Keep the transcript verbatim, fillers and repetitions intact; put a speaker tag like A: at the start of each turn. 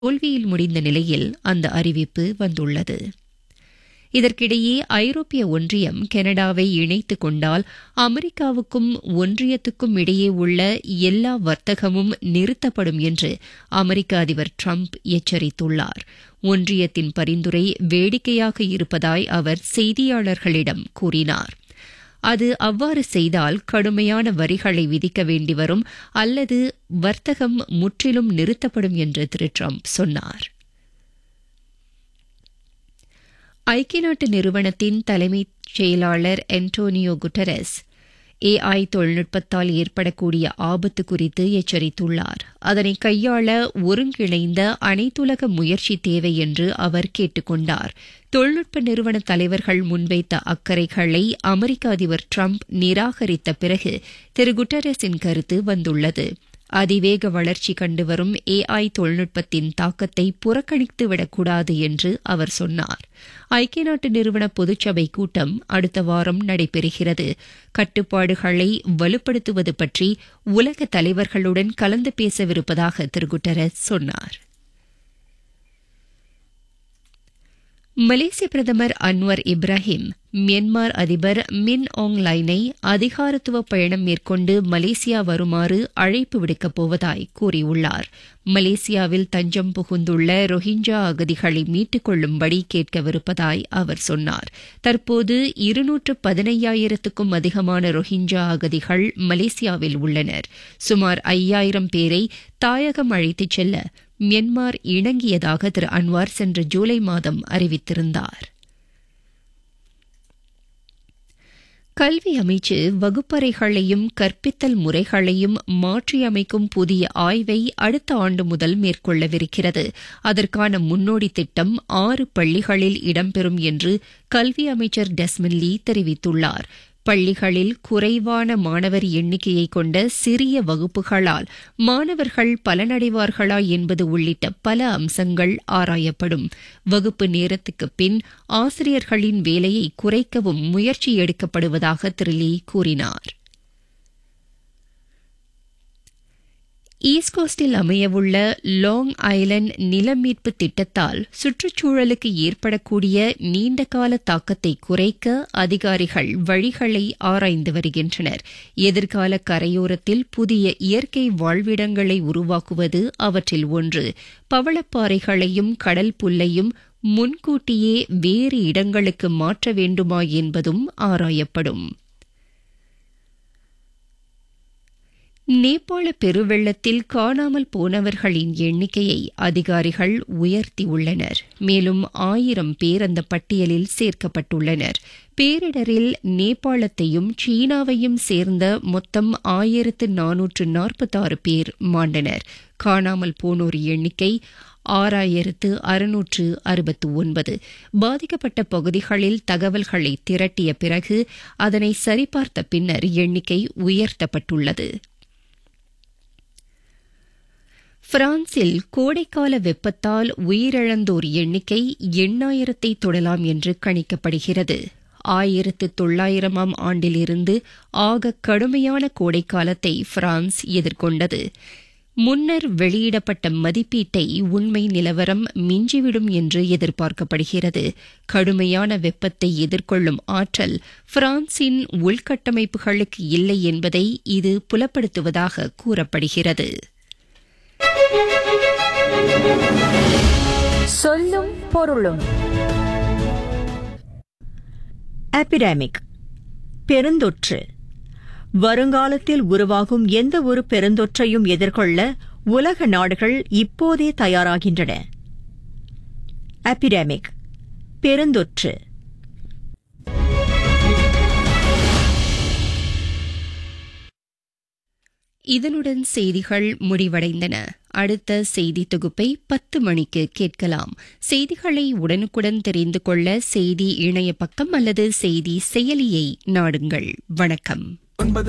A: தோல்வியில் முடிந்த நிலையில் அந்த அறிவிப்பு வந்துள்ளது. இதற்கிடையே ஐரோப்பிய ஒன்றியம் கனடாவை இணைத்துக் கொண்டால் அமெரிக்காவுக்கும் ஒன்றியத்துக்கும் இடையே உள்ள எல்லா வர்த்தகமும் நிறுத்தப்படும் என்று அமெரிக்க அதிபர் டிரம்ப் எச்சரித்துள்ளார். ஒன்றியத்தின் பரிந்துரை வேடிக்கையாக இருப்பதாய் அவர் செய்தியாளர்களிடம் கூறினார். அது அவ்வாறு செய்தால் கடுமையான வரிகளை விதிக்க வேண்டி வரும் அல்லது வர்த்தகம் முற்றிலும் நிறுத்தப்படும் என்று திரு டிரம்ப் சொன்னார். ஐக்கிய நாட்டு நிறுவனத்தின் தலைமைச் செயலாளர் அன்டோனியோ குட்டரஸ் ஏஐ தொழில்நுட்பத்தால் ஏற்படக்கூடிய ஆபத்து குறித்து எச்சரித்துள்ளார். அதனை கையாள ஒருங்கிணைந்த அனைத்துலக முயற்சி தேவை என்று அவர் கேட்டுக் கொண்டார். தொழில்நுட்ப நிறுவன தலைவர்கள் முன்வைத்த அக்கறைகளை அமெரிக்க அதிபர் டிரம்ப் நிராகரித்த பிறகு திரு குட்டரஸின் கருத்து வந்துள்ளது. அதிவேக வளர்ச்சி கண்டு வரும் ஏஐ தொழில்நுட்பத்தின் தாக்கத்தை புறக்கணித்துவிடக்கூடாது என்று அவர் சொன்னார். ஐக்கிய நாட்டு நிறுவன பொதுச்சபை கூட்டம் அடுத்த வாரம் நடைபெறுகிறது. கட்டுப்பாடுகளை வலுப்படுத்துவது பற்றி உலக தலைவர்களுடன் கலந்து பேசவிருப்பதாக திரு குட்டரஸ் சொன்னார். மலேசிய பிரதமர் அன்வர் இப்ராஹிம் மியான்மர் அதிபர் மின் ஆங் லைனை அதிகாரத்துவ பயணம் மேற்கொண்டு மலேசியா வருமாறு அழைப்பு விடுக்கப் போவதாய் கூறியுள்ளார். மலேசியாவில் தஞ்சம் புகுந்துள்ள ரோஹிஞ்சா அகதிகளை மீட்டுக் கொள்ளும்படி கேட்கவிருப்பதாய் அவர் சொன்னார். தற்போது இருநூற்று பதினையாயிரத்துக்கும் அதிகமான ரோஹிஞ்சா அகதிகள் மலேசியாவில் உள்ளனர். சுமார் ஐயாயிரம் பேரை தாயகம் அழைத்துச் செல்ல மியான்மர் இணங்கியதாக திரு அன்வார் சென்ற ஜூலை மாதம் அறிவித்திருந்தார். கல்வி அமைச்சு வகுப்பறைகளையும் கற்பித்தல் முறைகளையும் மாற்றியமைக்கும் புதிய ஆய்வை அடுத்த ஆண்டு முதல் மேற்கொள்ளவிருக்கிறது. அதற்கான முன்னோடி திட்டம் ஆறு பள்ளிகளில் இடம்பெறும் என்று கல்வி அமைச்சர் டெஸ்மன் லீ தெரிவித்துள்ளார். பள்ளிகளில் குறைவான மாணவர் எண்ணிக்கையை கொண்ட சிறிய வகுப்புகளால் மாணவர்கள் பலனடைவார்களா என்பது உள்ளிட்ட பல அம்சங்கள் ஆராயப்படும். வகுப்பு நேரத்துக்கு பின் ஆசிரியர்களின் வேலையை குறைக்கவும் முயற்சி எடுக்கப்படுவதாக திரு லீ கூறினார். ஈஸ்ட் கோஸ்டில் அமையவுள்ள லாங் ஐலண்ட் நிலமீட்பு திட்டத்தால் சுற்றுச்சூழலுக்கு ஏற்படக்கூடிய நீண்டகால தாக்கத்தை குறைக்க அதிகாரிகள் வழிகளை ஆராய்ந்து வருகின்றனர். எதிர்கால கரையோரத்தில் புதிய இயற்கை வாழ்விடங்களை உருவாக்குவது அவற்றில் ஒன்று. பவளப்பாறைகளையும் கடல் புல்லையும் முன்கூட்டியே வேறு இடங்களுக்கு மாற்ற வேண்டுமா என்பதும் ஆராயப்படும். நேபாள பெருவெள்ளத்தில் காணாமல் போனவர்களின் எண்ணிக்கையை அதிகாரிகள் உயர்த்தியுள்ளனர். மேலும் ஆயிரம் பேர் அந்த பட்டியலில் சேர்க்கப்பட்டுள்ளனர். பேரிடரில் நேபாளத்தையும் சீனாவையும் சேர்ந்த மொத்தம் ஆயிரத்து நானூற்று நாற்பத்தாறு பேர் மாண்டனர். காணாமல் போனோர் எண்ணிக்கை ஆறாயிரத்து அறுநூற்று அறுபத்து ஒன்பது. பாதிக்கப்பட்ட பகுதிகளில் தகவல்களை திரட்டிய பிறகு அதனை சரிபார்த்த பின்னர் எண்ணிக்கை உயர்த்தப்பட்டுள்ளது. பிரான்சில் கோடைக்கால வெப்பத்தால் உயிரிழந்தோர் எண்ணிக்கை எண்ணாயிரத்தை தொடலாம் என்று கணிக்கப்படுகிறது. ஆயிரத்து தொள்ளாயிரமாம் ஆண்டிலிருந்து ஆக கடுமையான கோடைக்காலத்தை பிரான்ஸ் எதிர்கொண்டது. முன்னர் வெளியிடப்பட்ட மதிப்பீட்டை உண்மை நிலவரம் மிஞ்சிவிடும் என்று எதிர்பார்க்கப்படுகிறது. கடுமையான வெப்பத்தை எதிர்கொள்ளும் ஆற்றல் பிரான்சின் உள்கட்டமைப்புகளுக்கு இல்லை என்பதை இது புலப்படுத்துவதாக கூறப்படுகிறது.
B: சொல்லும் பொருளும். எபிடெமிக், பெருந்தொற்று. வருங்காலத்தில் உருவாகும் எந்த ஒரு பெருந்தொற்றையும் எதிர்கொள்ள உலக நாடுகள் இப்போதே தயாராகின்றன. எபிடெமிக், பெருந்தொற்று.
A: இதனுடன் செய்திகள் முடிவடைந்தன. அடுத்த செய்தி தொகுப்பை பத்து மணிக்கு கேட்கலாம். செய்திகளை உடனுக்குடன் தெரிந்து கொள்ள செய்தி இணைய பக்கம் அல்லது செய்தி செயலியை நாடுங்கள். வணக்கம்.